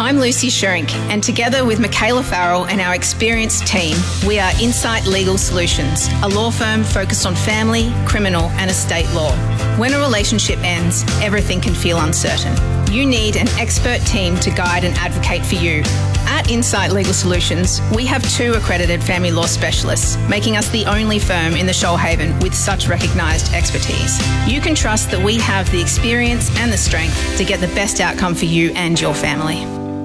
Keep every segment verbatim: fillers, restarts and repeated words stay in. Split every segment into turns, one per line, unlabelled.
I'm Lucy Sherink, and together with Michaela Farrell and our experienced team, we are Insight Legal Solutions, a law firm focused on family, criminal and estate law. When a relationship ends, everything can feel uncertain. You need an expert team to guide and advocate for you. At Insight Legal Solutions, we have two accredited family law specialists, making us the only firm in the Shoalhaven with such recognised expertise. You can trust that we have the experience and the strength to get the best outcome for you and your family.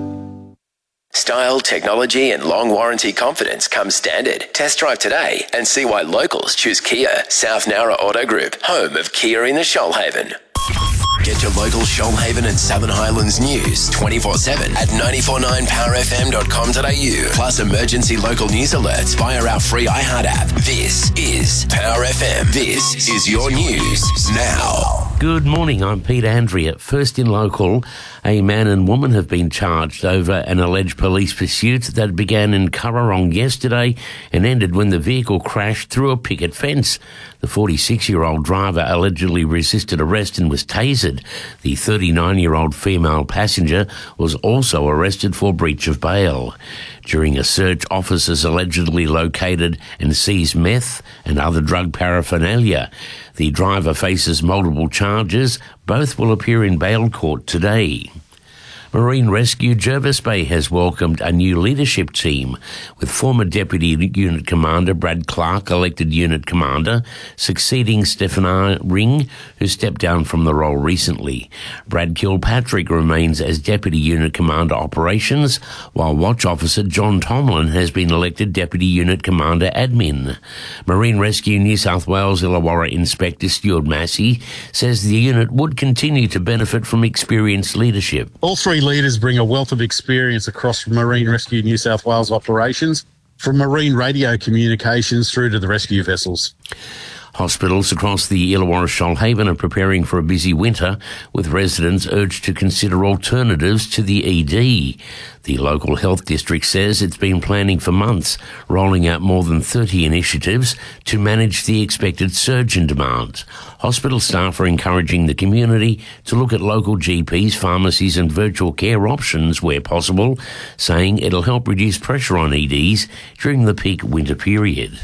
Style, technology and long warranty confidence comes standard. Test drive today and see why locals choose Kia. South Nowra Auto Group, home of Kia in the Shoalhaven. Get your local Shoalhaven and Southern Highlands news twenty-four seven at nine four nine power f m dot com dot a u. Plus emergency local news alerts via our free iHeart app. This is Power F M. This is your news now.
Good morning, I'm Pete Andrea. First in local, a man and woman have been charged over an alleged police pursuit that began in Currarong yesterday and ended when the vehicle crashed through a picket fence. The forty-six-year-old driver allegedly resisted arrest and was tasered. The thirty-nine-year-old female passenger was also arrested for breach of bail. During a search, officers allegedly located and seized meth and other drug paraphernalia. The driver faces multiple charges. Both will appear in bail court today. Marine Rescue Jervis Bay has welcomed a new leadership team, with former Deputy Unit Commander Brad Clark elected Unit Commander, succeeding Stephanie Ring, who stepped down from the role recently. Brad Kilpatrick remains as Deputy Unit Commander Operations, while Watch Officer John Tomlin has been elected Deputy Unit Commander Admin. Marine Rescue New South Wales Illawarra Inspector Stuart Massey says the unit would continue to benefit from experienced leadership.
All three leaders bring a wealth of experience across Marine Rescue New South Wales operations, from marine radio communications through to the rescue vessels.
Hospitals across the Illawarra Shoalhaven are preparing for a busy winter, with residents urged to consider alternatives to the E D. The local health district says it's been planning for months, rolling out more than thirty initiatives to manage the expected surge in demand. Hospital staff are encouraging the community to look at local G Ps, pharmacies and virtual care options where possible, saying it'll help reduce pressure on E Ds during the peak winter period.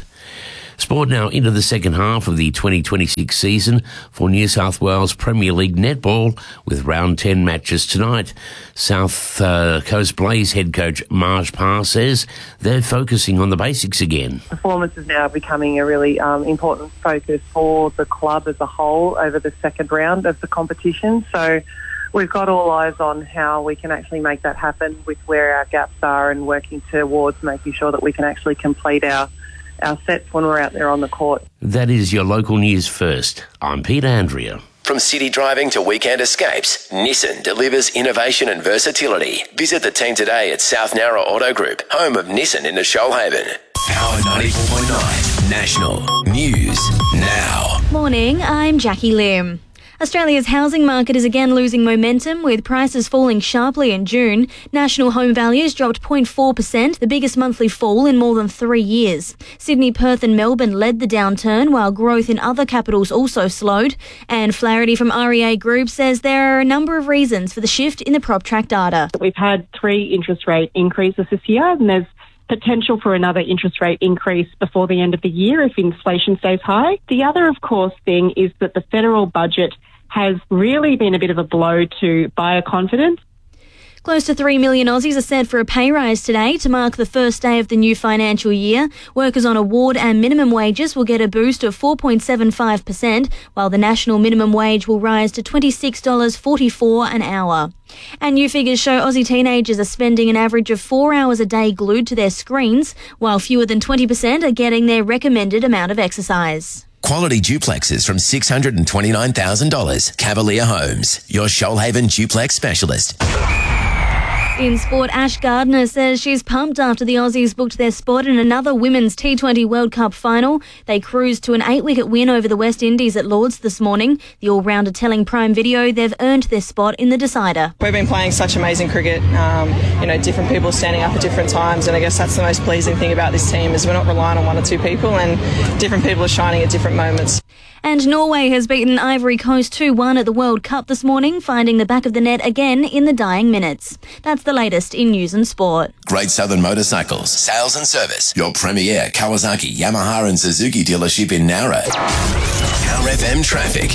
Sport now into the second half of the twenty twenty-six season for New South Wales Premier League netball, with round ten matches tonight. South uh, Coast Blaze head coach Marge Parr says they're focusing on the basics again.
Performance is now becoming a really um, important focus for the club as a whole over the second round of the competition. So we've got all eyes on how we can actually make that happen, with where our gaps are, and working towards making sure that we can actually complete our our sets when we're out there on the court.
That is your local news first. I'm Pete Andrea.
From city driving to weekend escapes, Nissan delivers innovation and versatility. Visit the team today at South Nowra Auto Group, home of Nissan in the Shoalhaven. Power ninety-four point nine National News Now.
Morning, I'm Jackie Lim. Australia's housing market is again losing momentum, with prices falling sharply in June. National home values dropped zero point four percent, the biggest monthly fall in more than three years. Sydney, Perth and Melbourne led the downturn, while growth in other capitals also slowed. And Flaherty from R E A Group says there are a number of reasons for the shift in the PropTrack data.
We've had three interest rate increases this year, and there's potential for another interest rate increase before the end of the year if inflation stays high. The other, of course, thing is that the federal budget has really been a bit of a blow to buyer confidence.
Close to three million Aussies are set for a pay rise today to mark the first day of the new financial year. Workers on award and minimum wages will get a boost of four point seven five percent, while the national minimum wage will rise to twenty-six dollars forty-four an hour. And new figures show Aussie teenagers are spending an average of four hours a day glued to their screens, while fewer than twenty percent are getting their recommended amount of exercise.
Quality duplexes from six hundred twenty-nine thousand dollars. Cavalier Homes, your Shoalhaven duplex specialist.
In sport, Ash Gardner says she's pumped after the Aussies booked their spot in another Women's T twenty World Cup final. They cruised to an eight-wicket win over the West Indies at Lords this morning. The all-rounder telling Prime Video they've earned their spot in the decider.
We've been playing such amazing cricket, um, you know, different people standing up at different times, and I guess that's the most pleasing thing about this team is we're not relying on one or two people, and different people are shining at different moments.
And Norway has beaten Ivory Coast two one at the World Cup this morning, finding the back of the net again in the dying minutes. That's the latest in news and sport.
Great Southern Motorcycles, sales and service. Your premier Kawasaki, Yamaha and Suzuki dealership in Nowra. Power F M traffic.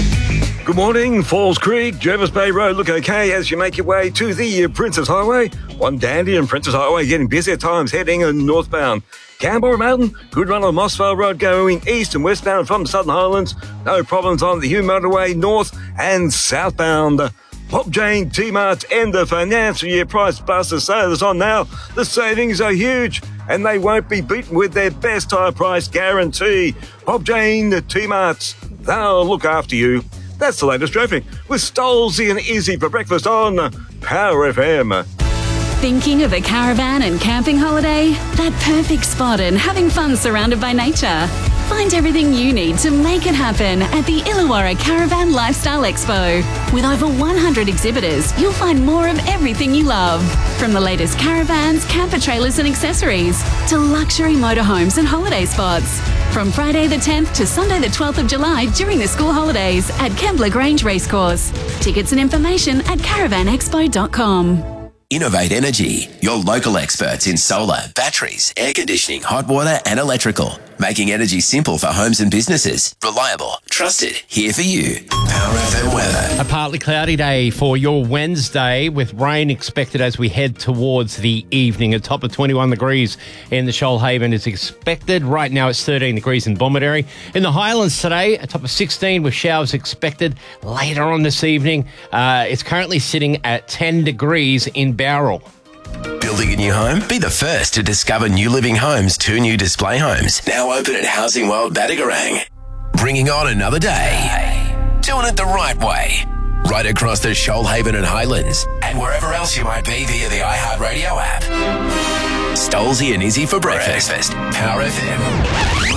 Good morning, Falls Creek, Jervis Bay Road look okay as you make your way to the uh, Princess Highway. One Dandy and Princess Highway getting busy at times heading uh, northbound. Canberra Mountain, good run on Mossvale Road going east and westbound from Southern Highlands. No problems on the Hume Motorway north and southbound. Pop Jane, T-Mart's end of financial year price buster sale is on now. The savings are huge and they won't be beaten with their best high price guarantee. Pop Jane, T-Mart's, they'll look after you. That's the latest traffic with Stolzy and Izzy for breakfast on Power F M.
Thinking of a caravan and camping holiday? That perfect spot and having fun surrounded by nature. Find everything you need to make it happen at the Illawarra Caravan Lifestyle Expo. With over one hundred exhibitors, you'll find more of everything you love. From the latest caravans, camper trailers and accessories, to luxury motorhomes and holiday spots. From Friday the tenth to Sunday the twelfth of July during the school holidays at Kembla Grange Racecourse. Tickets and information at caravan expo dot com.
Innovate Energy, your local experts in solar, batteries, air conditioning, hot water and electrical. Making energy simple for homes and businesses. Reliable, trusted, here for you. Power F M weather.
A partly cloudy day for your Wednesday with rain expected as we head towards the evening. A top of twenty-one degrees in the Shoalhaven is expected. Right now it's thirteen degrees in Bomaderry. In the Highlands today, a top of sixteen with showers expected later on this evening. Uh, it's currently sitting at ten degrees in Bowral.
Building a new home? Be the first to discover New Living Homes' two new display homes. Now open at Housing World Badagarang. Bringing on another day. Doing it the right way. Right across the Shoalhaven and Highlands. And wherever else you might be via the iHeartRadio app. Stolzy and Izzy for breakfast. Power F M.